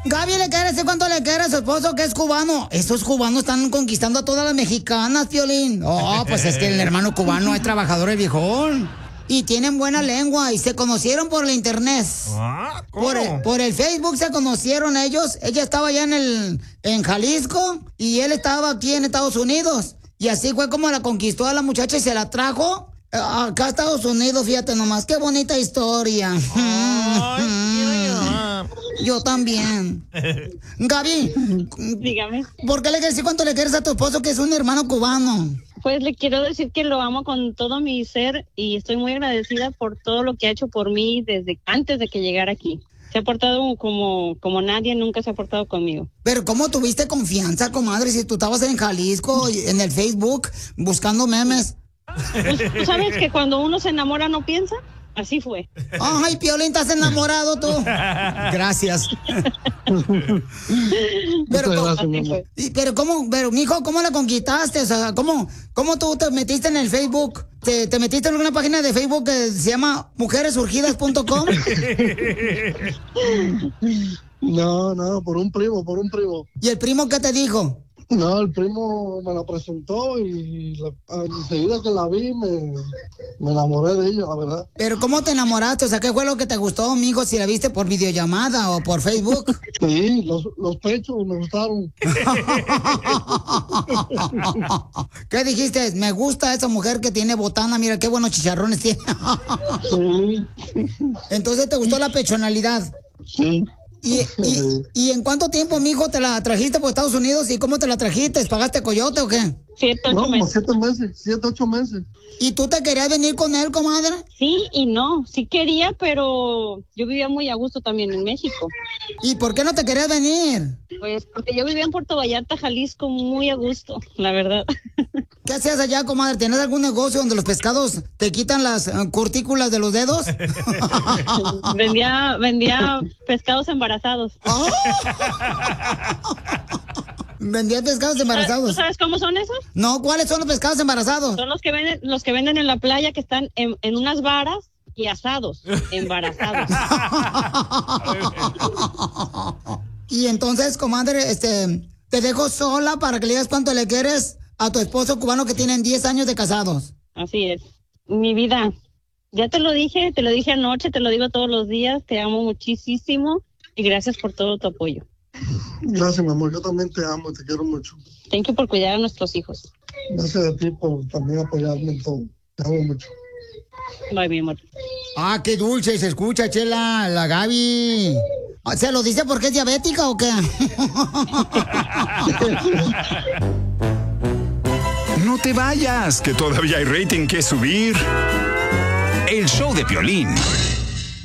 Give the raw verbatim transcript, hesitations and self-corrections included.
Gaby le quiere decir cuánto le quiere a su esposo que es cubano. Esos cubanos están conquistando a todas las mexicanas, Piolín. Oh, pues es que el hermano cubano es trabajador el viejón. Y tienen buena lengua y se conocieron por la internet. ¿Ah? ¿Cómo? Por el, por el Facebook se conocieron ellos. Ella estaba allá en el en Jalisco y él estaba aquí en Estados Unidos. Y así fue como la conquistó a la muchacha y se la trajo acá a Estados Unidos. Fíjate nomás, qué bonita historia. Ay, Yo también. Gaby, dígame. ¿Por qué le quieres decir cuánto le quieres a tu esposo que es un hermano cubano? Pues le quiero decir que lo amo con todo mi ser y estoy muy agradecida por todo lo que ha hecho por mí desde antes de que llegara aquí. Se ha portado como, como nadie nunca se ha portado conmigo. Pero ¿cómo tuviste confianza, comadre, si tú estabas en Jalisco, en el Facebook, buscando memes? Pues, ¿tú sabes que cuando uno se enamora no piensa? Así fue. Ay, Piolín, ¿estás enamorado tú? Gracias. Pero, ¿cómo, pero ¿cómo, pero, mijo, cómo la conquistaste? O sea, ¿cómo, cómo tú te metiste en el Facebook? ¿Te, te metiste en una página de Facebook que se llama mujeres surgidas punto com? No, no, por un primo, por un primo. ¿Y el primo qué te dijo? No, el primo me la presentó y la, enseguida que la vi me, me enamoré de ella, la verdad. ¿Pero cómo te enamoraste? O sea, ¿qué fue lo que te gustó, mijo? Si la viste por videollamada o por Facebook. Sí, los, los pechos me gustaron. ¿Qué dijiste? Me gusta esa mujer que tiene botana, mira qué buenos chicharrones tiene. Sí. Entonces, ¿te gustó la pechonalidad? Sí. ¿Y, y, ¿Y en cuánto tiempo, mijo, te la trajiste por Estados Unidos? ¿Y cómo te la trajiste? ¿Pagaste coyote o qué? Siete, ocho no, meses. Siete meses, siete, ocho meses. ¿Y tú te querías venir con él, comadre? Sí y no, sí quería, pero yo vivía muy a gusto también en México. ¿Y por qué no te querías venir? Pues porque yo vivía en Puerto Vallarta, Jalisco, muy a gusto, la verdad. ¿Qué hacías allá, comadre? ¿Tienes algún negocio donde los pescados te quitan las uh, curtículas de los dedos? vendía, vendía pescados embarazados. Oh. ¿Vendías pescados embarazados? ¿Tú sabes cómo son esos? No, ¿cuáles son los pescados embarazados? Son los que venden, los que venden en la playa, que están en, en unas varas y asados, embarazados. Y entonces, comadre, este, te dejo sola para que le digas cuánto le quieres a tu esposo cubano que tienen diez años de casados. Así es. Mi vida, ya te lo dije, te lo dije anoche, te lo digo todos los días, te amo muchísimo y gracias por todo tu apoyo. Gracias, mi amor, yo también te amo, te quiero mucho. Thank you por cuidar a nuestros hijos. Gracias a ti por también apoyarme en todo. Te amo mucho. Bye, mi amor. Ah, qué dulce se escucha, Chela, la Gaby. ¿Se lo dice porque es diabética o qué? No te vayas, que todavía hay rating que subir. El show de Piolín.